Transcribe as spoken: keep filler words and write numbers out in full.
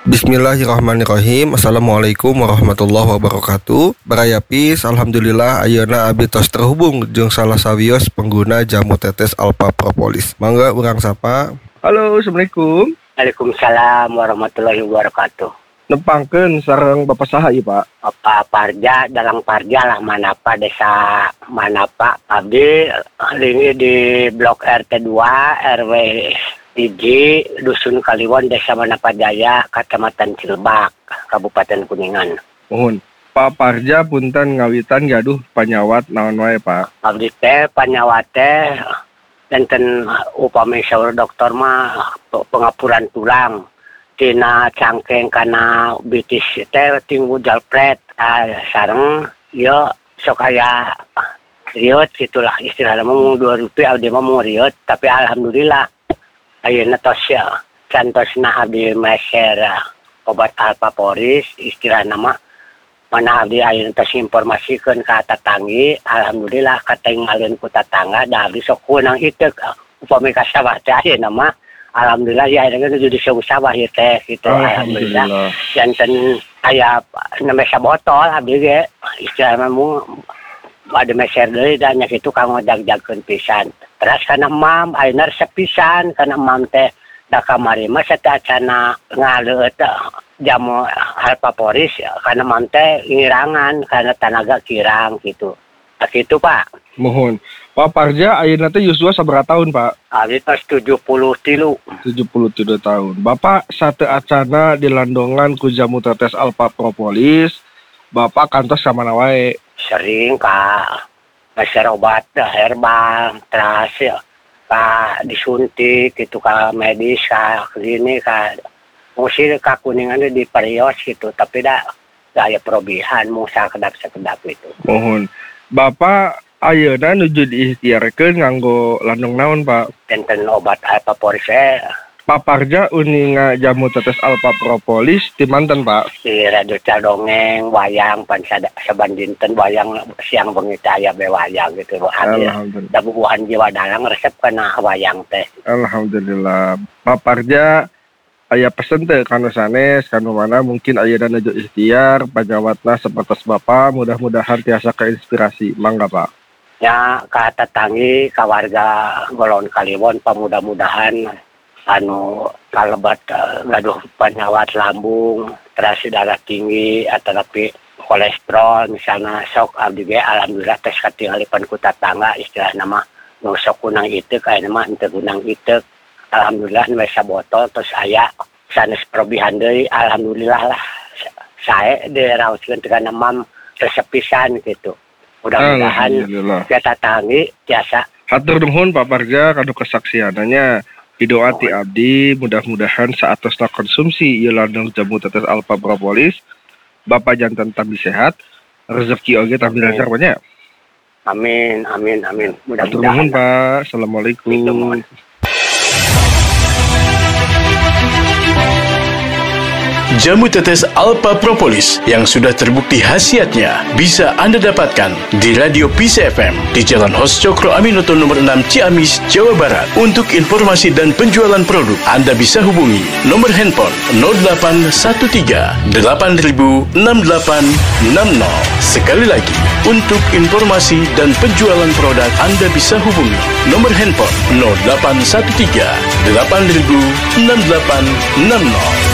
Bismillahirrahmanirrahim. Assalamualaikum warahmatullahi wabarakatuh. Barayapis, alhamdulillah ayeuna abdi tos terhubung jeung salah sawios pengguna jamu tetes Alpha Propolis. Mangga urang sapa. Halo, assalamualaikum. Waalaikumsalam warahmatullahi wabarakatuh. Nepangkeun sareng Bapak saha ieu, Pak? Bapak Parja, Dalang Parja lah Manapa, desa Manapa. Abdi ini di Blok R T dua R W Hiji, Dusun Kaliwon, Desa Manapa Jaya, Kecamatan Cilebak, Kabupaten Kuningan. Mohon. Pak Parja punten ngawitan gaduh panyawat naon wae, Pak? Abdi teh panyawat teh enten upami saur dokter mah pengapuran tulang. Tina cangkeng kana bitis teh tinggu jalpret ah, sareng ieu sok aya riot gitulah istilahna mah dua rupiah abdi mah mau riot, tapi alhamdulillah ayeuna tos ya cantosna abdi meser obat Alpha Poris istilahna mah mana abdi ayeuna tos informasikeun ka tatanggi, alhamdulillah katinggalieun ku tatangga da abdi sok kunang hideuk upami ka sawah teh ayeuna mah alhamdulillah ya ayeuna jadi sawah ieu teh gitu. Alhamdulillah janten aya nemesa botol abdi ge istilahna mah ada meser deui da nya kitu kanggo jag-jagkeun pisan. Terus kana mam ayeuna resep pisan kana mam teh da kamari mah satacana ngaleut jamu Alpha Poris kana mam teh ngirangan kana tenaga kirang gitu. Nah, gitu Pak. Mohon. Pak Parja ayeuna teh yuswa sabaraha tahun, Pak? Abdi tos tujuh puluh tilu. tujuh puluh tilu tahun. Bapak sateacana dilandongan ku jamu tetes Alpha Propolis. Bapak kantos ka mana wae? Sering ka meser obat herbal, terus ya, ka disuntik gitu ka medis ka klinik ka musir ka Kuningan di Perios gitu, tapi da da aya perubahan mau sakedap-sakedap itu. Mohon. Bapak ayeuna nuju diikhtiarkeun nganggo landong naon, Pak? Tenten obat Alpha Poris eh Pak Parja uninga jamu tetes Alpha Propolis di manten, Pak? di radio Cadongeng wayang pan saban dinten wayang siang bengi teh aya be wayang gitu. Alhamdulillah. Da bubuhan jiwa dalang resep kana wayang teh. Alhamdulillah. Pak Parja aya pesen teh kanu sanes kanu mana mungkin ayeuna nuju ikhtiar panyawatna sapertos Bapak mudah-mudahan tiasa keinspirasi. Mangga, Pak. Ya ka tetanggi ka warga Golon Kaliwon pamudah-mudahan anu kalebat uh, gaduh penyawat lambung, terus darah tinggi atau tapi kolesterol misalnya sok abdi ge alhamdulillah tes katinggalipan ku tatangga istilahna mah nu sok kunang iteuk aya mah henteu kunang iteuk alhamdulillah nu sabotol terus aya sanes perubahan deui alhamdulillah lah sae diraoskeun teh kana mam resep pisan gitu. Mudah-mudahan ya tatanggi tiasa. Hatur nuhun Pak Parja kanu kesaksiananya. Doa ti abdi mudah-mudahan saatosna konsumsi ieu landung jamu tetes Alpha Propolis Bapak janten tambi sehat rezeki oge tambi lancar banyak. Amin amin amin mudah-mudahan. Hatur nuhun Pak. Assalamualaikum. Jamu tetes Alpha Propolis yang sudah terbukti khasiatnya bisa Anda dapatkan di Radio Peace F M di Jalan Hos Cokro Aminoto nomor enam Ciamis, Jawa Barat. Untuk informasi dan penjualan produk, Anda bisa hubungi nomor handphone nol delapan satu tiga delapan nol enam delapan enam nol. Sekali lagi, untuk informasi dan penjualan produk, Anda bisa hubungi nomor handphone nol delapan satu tiga delapan nol enam delapan enam nol.